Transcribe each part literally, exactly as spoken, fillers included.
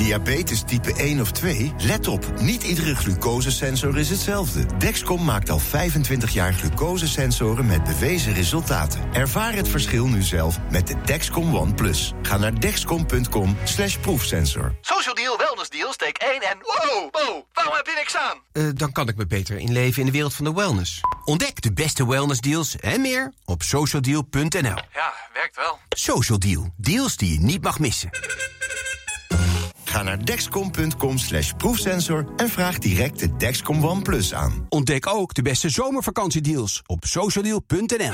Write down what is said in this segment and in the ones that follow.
Diabetes type één of twee? Let op, niet iedere glucosesensor is hetzelfde. Dexcom maakt al vijfentwintig jaar glucosesensoren met bewezen resultaten. Ervaar het verschil nu zelf met de Dexcom One Plus. Ga naar dexcom.com slash proefsensor. Social Deal, Wellness Deal, steek één en... Wow, wow, waarom heb je niks aan? Uh, dan kan ik me beter inleven in de wereld van de wellness. Ontdek de beste wellness deals en meer op social deal punt n l. Ja, werkt wel. Social Deal, deals die je niet mag missen. Ga naar dexcom.com slash proefsensor en vraag direct de Dexcom One Plus aan. Ontdek ook de beste zomervakantiedeals op social deal punt n l.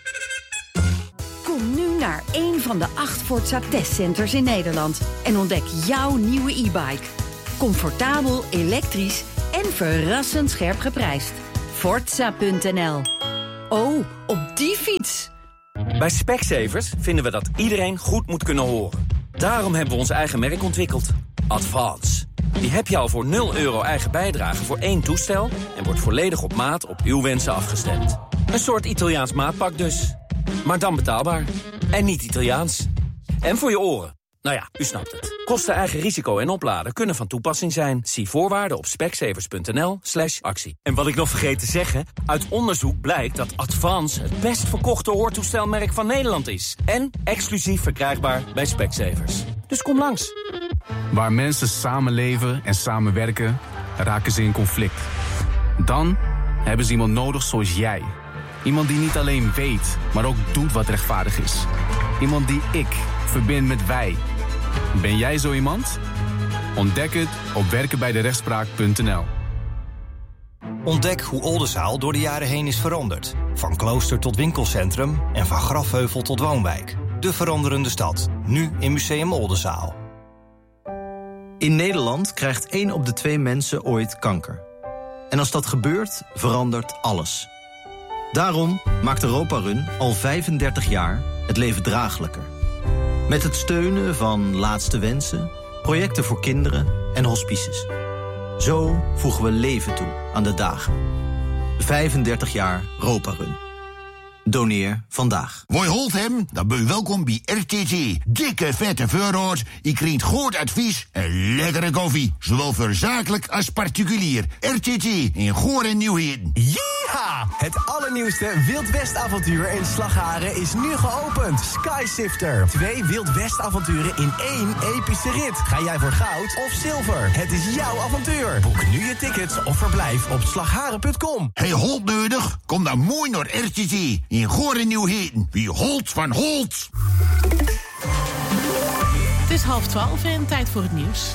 Kom nu naar één van de acht Forza testcenters in Nederland en ontdek jouw nieuwe e-bike. Comfortabel, elektrisch en verrassend scherp geprijsd. Forza punt n l. Oh, op die fiets! Bij Specsavers vinden we dat iedereen goed moet kunnen horen. Daarom hebben we ons eigen merk ontwikkeld. Advance. Die heb je al voor nul euro eigen bijdrage voor één toestel en wordt volledig op maat op uw wensen afgestemd. Een soort Italiaans maatpak dus. Maar dan betaalbaar. En niet Italiaans. En voor je oren. Nou ja, u snapt het. Kosten, eigen risico en opladen kunnen van toepassing zijn. Zie voorwaarden op specsavers punt n l slash actie. En wat ik nog vergeet te zeggen, uit onderzoek blijkt dat Advance het best verkochte hoortoestelmerk van Nederland is. En exclusief verkrijgbaar bij Specsavers. Dus kom langs. Waar mensen samenleven en samenwerken, raken ze in conflict. Dan hebben ze iemand nodig zoals jij. Iemand die niet alleen weet, maar ook doet wat rechtvaardig is. Iemand die ik verbind met wij. Ben jij zo iemand? Ontdek het op werken bij de rechtspraak punt n l. Ontdek hoe Oldenzaal door de jaren heen is veranderd. Van klooster tot winkelcentrum en van grafheuvel tot woonwijk. De veranderende stad, nu in Museum Oldenzaal. In Nederland krijgt één op de twee mensen ooit kanker. En als dat gebeurt, verandert alles. Daarom maakt Europa Run al vijfendertig jaar het leven draaglijker. Met het steunen van Laatste Wensen, projecten voor kinderen en hospices. Zo voegen we leven toe aan de dagen. vijfendertig jaar Europa Run. Doneer vandaag. Woi holt hem, dan ben je welkom bij R T T. Dikke vette voorraad, je krijgt goed advies en lekkere koffie. Zowel voor zakelijk als particulier. R T T in Goor en Nieuwheden. Yeeha! Het allernieuwste Wild West avontuur in Slagharen is nu geopend. Skysifter. Twee Wild West avonturen in één epische rit. Ga jij voor goud of zilver? Het is jouw avontuur. Boek nu je tickets of verblijf op slagharen punt com. Hey, Holt nodig? Kom dan mooi naar R T T. In Goor en Nieuwheden. Wie Holt van Holt. Het is half twaalf en tijd voor het nieuws.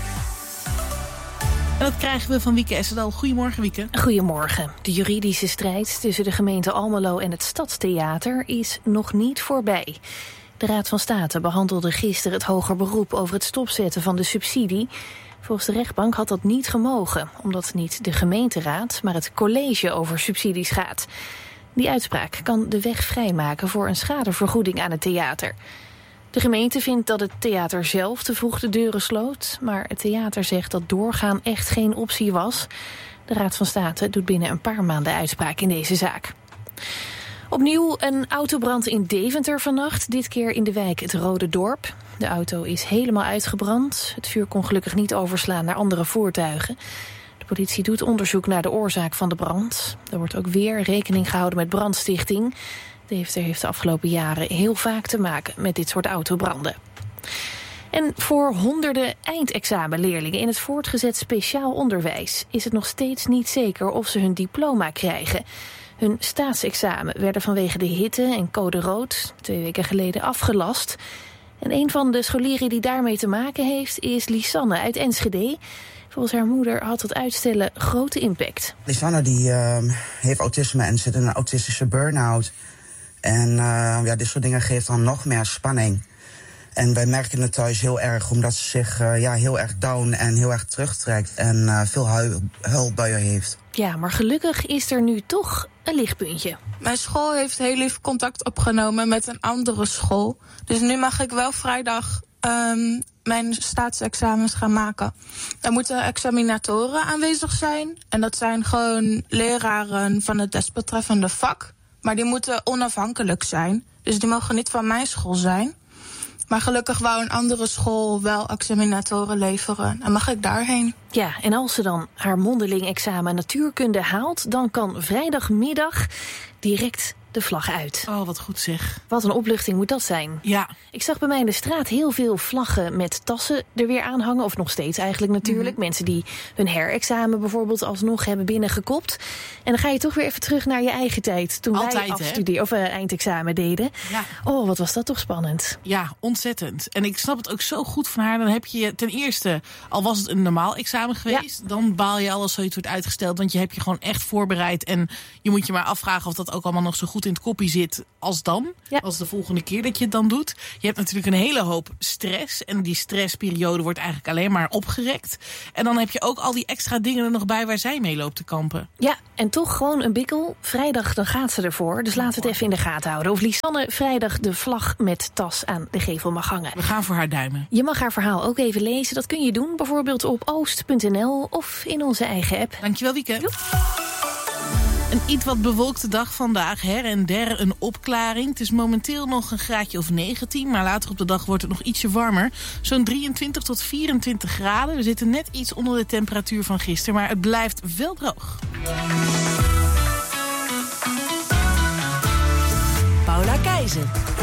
En dat krijgen we van Wieke Essedal. Goedemorgen, Wieke. Goedemorgen. De juridische strijd tussen de gemeente Almelo en het Stadstheater is nog niet voorbij. De Raad van State behandelde gisteren het hoger beroep over het stopzetten van de subsidie. Volgens de rechtbank had dat niet gemogen, omdat niet de gemeenteraad, maar het college over subsidies gaat. Die uitspraak kan de weg vrijmaken voor een schadevergoeding aan het theater. De gemeente vindt dat het theater zelf te vroeg de deuren sloot, maar het theater zegt dat doorgaan echt geen optie was. De Raad van State doet binnen een paar maanden uitspraak in deze zaak. Opnieuw een autobrand in Deventer vannacht, dit keer in de wijk Het Rode Dorp. De auto is helemaal uitgebrand. Het vuur kon gelukkig niet overslaan naar andere voertuigen. De politie doet onderzoek naar de oorzaak van de brand. Er wordt ook weer rekening gehouden met brandstichting. Deventer heeft de afgelopen jaren heel vaak te maken met dit soort autobranden. En voor honderden eindexamenleerlingen in het voortgezet speciaal onderwijs is het nog steeds niet zeker of ze hun diploma krijgen. Hun staatsexamen werden vanwege de hitte en code rood twee weken geleden afgelast. En een van de scholieren die daarmee te maken heeft is Lisanne uit Enschede. Volgens haar moeder had het uitstellen grote impact. Lisanne die, uh, heeft autisme en zit in een autistische burn-out. En uh, ja, dit soort dingen geeft dan nog meer spanning. En wij merken het thuis heel erg, omdat ze zich uh, ja, heel erg down en heel erg terugtrekt. En uh, veel huil, huilbuien heeft. Ja, maar gelukkig is er nu toch een lichtpuntje. Mijn school heeft heel lief contact opgenomen met een andere school. Dus nu mag ik wel vrijdag um, mijn staatsexamens gaan maken. Er moeten examinatoren aanwezig zijn. En dat zijn gewoon leraren van het desbetreffende vak. Maar die moeten onafhankelijk zijn. Dus die mogen niet van mijn school zijn. Maar gelukkig wou een andere school wel examinatoren leveren. En mag ik daarheen? Ja, en als ze dan haar mondeling examen natuurkunde haalt, dan kan vrijdagmiddag direct de vlag uit. Oh, wat goed zeg. Wat een opluchting moet dat zijn. Ja. Ik zag bij mij in de straat heel veel vlaggen met tassen er weer aan hangen. Of nog steeds eigenlijk natuurlijk. Mm-hmm. Mensen die hun herexamen bijvoorbeeld alsnog hebben binnengekopt. En dan ga je toch weer even terug naar je eigen tijd. Toen Altijd, wij afstuderen of uh, eindexamen deden. Ja. Oh, wat was dat toch spannend. Ja, ontzettend. En ik snap het ook zo goed van haar. Dan heb je ten eerste, al was het een normaal examen geweest, ja. dan baal je al als zoiets wordt uitgesteld. Want je hebt je gewoon echt voorbereid. En je moet je maar afvragen of dat ook allemaal nog zo goed in het koppie zit als dan. Ja. Als de volgende keer dat je het dan doet. Je hebt natuurlijk een hele hoop stress. En die stressperiode wordt eigenlijk alleen maar opgerekt. En dan heb je ook al die extra dingen er nog bij waar zij mee loopt te kampen. Ja, en toch gewoon een bikkel. Vrijdag, dan gaat ze ervoor. Dus laat het even in de gaten houden. Of Lisanne vrijdag de vlag met tas aan de gevel mag hangen. We gaan voor haar duimen. Je mag haar verhaal ook even lezen. Dat kun je doen bijvoorbeeld op oost punt n l of in onze eigen app. Dankjewel, Wieke. Een iets wat bewolkte dag vandaag. Her en der een opklaring. Het is momenteel nog een graadje of negentien. Maar later op de dag wordt het nog ietsje warmer. Zo'n drieëntwintig tot vierentwintig graden. We zitten net iets onder de temperatuur van gisteren. Maar het blijft wel droog. Paula Keizer.